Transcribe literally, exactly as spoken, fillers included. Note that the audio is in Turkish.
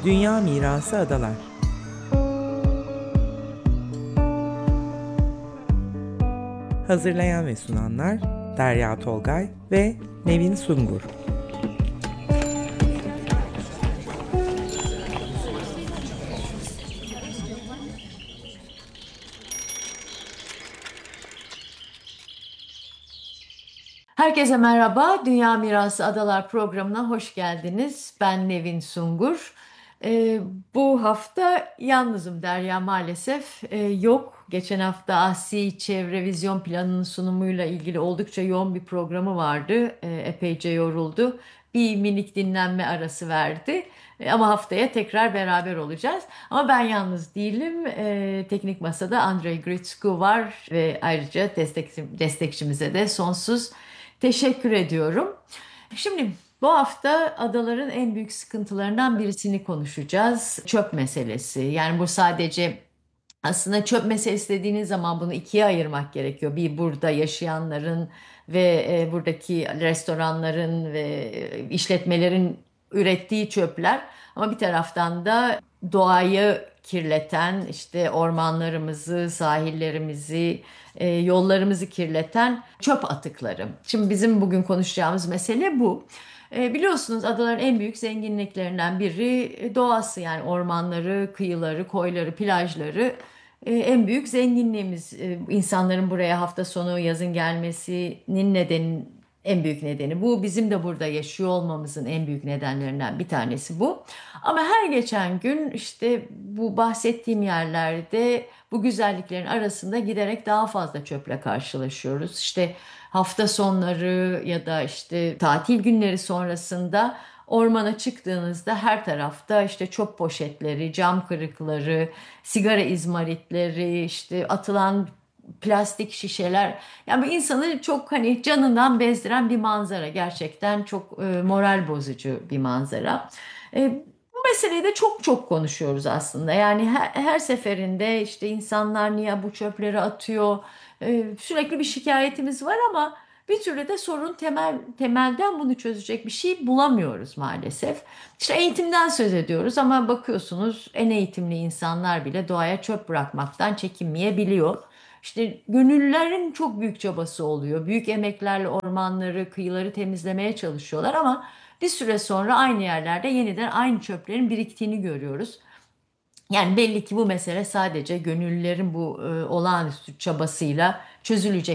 Dünya Mirası Adalar. Hazırlayan ve sunanlar Derya Tolgay ve Nevin Sungur. Herkese merhaba. Dünya Mirası Adalar programına hoş geldiniz. Ben Nevin Sungur. Ee, bu hafta yalnızım, Derya maalesef Ee, yok. Geçen hafta Asi Çevre Vizyon Planı'nın sunumuyla ilgili oldukça yoğun bir programı vardı. Ee, epeyce yoruldu. Bir minik dinlenme arası verdi. Ee, ama haftaya tekrar beraber olacağız. Ama ben yalnız değilim. Ee, teknik masada Andrei Gritsku var ve ayrıca destek, destekçimize de sonsuz teşekkür ediyorum. Şimdi bu hafta adaların en büyük sıkıntılarından birisini konuşacağız. Çöp meselesi. Yani bu sadece aslında çöp meselesi dediğiniz zaman bunu ikiye ayırmak gerekiyor. Bir burada yaşayanların ve e, buradaki restoranların ve e, işletmelerin ürettiği çöpler. Ama bir taraftan da doğayı kirleten, işte ormanlarımızı, sahillerimizi, e, yollarımızı kirleten çöp atıkları. Şimdi bizim bugün konuşacağımız mesele bu. E, biliyorsunuz adaların en büyük zenginliklerinden biri e, doğası, yani ormanları, kıyıları, koyları, plajları. E, en büyük zenginliğimiz. E, insanların buraya hafta sonu yazın gelmesinin nedeni, en büyük nedeni bu. Bizim de burada yaşıyor olmamızın en büyük nedenlerinden bir tanesi bu. Ama her geçen gün işte bu bahsettiğim yerlerde bu güzelliklerin arasında giderek daha fazla çöple karşılaşıyoruz. İşte hafta sonları ya da işte tatil günleri sonrasında ormana çıktığınızda her tarafta işte çöp poşetleri, cam kırıkları, sigara izmaritleri, işte atılan plastik şişeler. Yani bu insanı çok hani canından bezdiren bir manzara. Gerçekten çok e, moral bozucu bir manzara. E, Bu meseleyi de çok çok konuşuyoruz aslında. Yani her, her seferinde işte insanlar niye bu çöpleri atıyor? E, sürekli bir şikayetimiz var ama bir türlü de sorun temel temelden bunu çözecek bir şey bulamıyoruz maalesef. İşte eğitimden söz ediyoruz ama bakıyorsunuz en eğitimli insanlar bile doğaya çöp bırakmaktan çekinmeyebiliyor. İşte gönüllülerin çok büyük çabası oluyor. Büyük emeklerle ormanları, kıyıları temizlemeye çalışıyorlar ama bir süre sonra aynı yerlerde yeniden aynı çöplerin biriktiğini görüyoruz. Yani belli ki bu mesele sadece gönüllülerin bu e, olağanüstü çabasıyla çözülecek